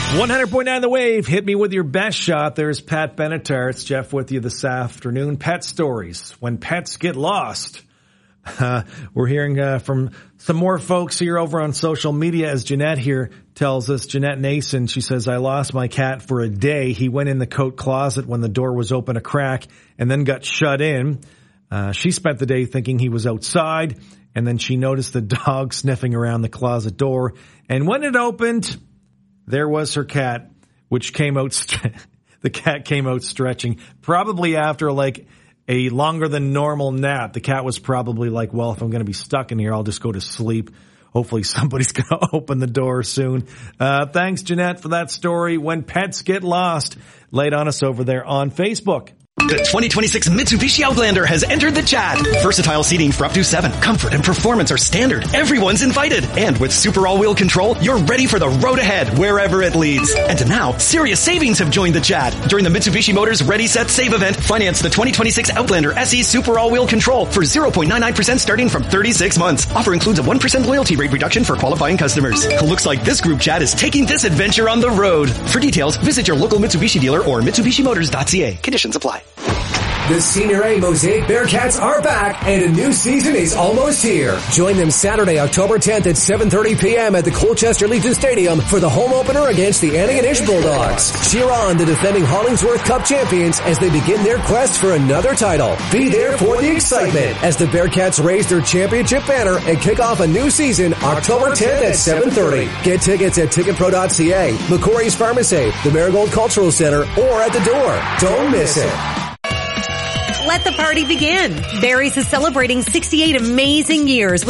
100.9 The Wave. Hit me with your best shot. There's Pat Benatar. It's Jeff with you this afternoon. Pet stories. When pets get lost. We're hearing from some more folks here over on social media, as Jeanette here tells us. Jeanette Nason, she says, I lost my cat for a day. He went in the coat closet when the door was open a crack and then got shut in. She spent the day thinking he was outside, and then she noticed the dog sniffing around the closet door. And when it opened, there was her cat, which came out, the cat came out stretching, probably after like a longer than normal nap. The cat was probably like, well, if I'm going to be stuck in here, I'll just go to sleep. Hopefully somebody's going to open the door soon. Thanks, Jeanette, for that story. When pets get lost, lay it on us over there on Facebook. The 2026 Mitsubishi Outlander has entered the chat. Versatile seating for up to 7. Comfort and performance are standard. Everyone's invited. And with super all-wheel control, you're ready for the road ahead, wherever it leads. And now, serious savings have joined the chat. During the Mitsubishi Motors Ready, Set, Save event, finance the 2026 Outlander SE Super All-Wheel Control for 0.99% starting from 36 months. Offer includes a 1% loyalty rate reduction for qualifying customers. Looks like this group chat is taking this adventure on the road. For details, visit your local Mitsubishi dealer or MitsubishiMotors.ca. Conditions apply. The Senior A Mosaic Bearcats are back, and a new season is almost here. Join them Saturday, October 10th at 7:30 p.m. at the Colchester Legion Stadium for the home opener against the Antigonish Bulldogs. Cheer on the defending Hollingsworth Cup champions as they begin their quest for another title. Be there for the excitement as the Bearcats raise their championship banner and kick off a new season October 10th at 7:30. Get tickets at ticketpro.ca, McCory's Pharmacy, the Marigold Cultural Center, or at the door. Don't miss it. Let the party begin. Barry's is celebrating 68 amazing years